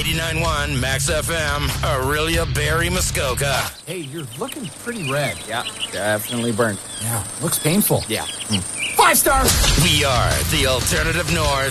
89.1 Max FM, Aurelia, Barrie, Muskoka. Hey, you're looking pretty red. Yeah, definitely burned. Yeah, looks painful. Yeah. 5 stars. We are the Alternative North.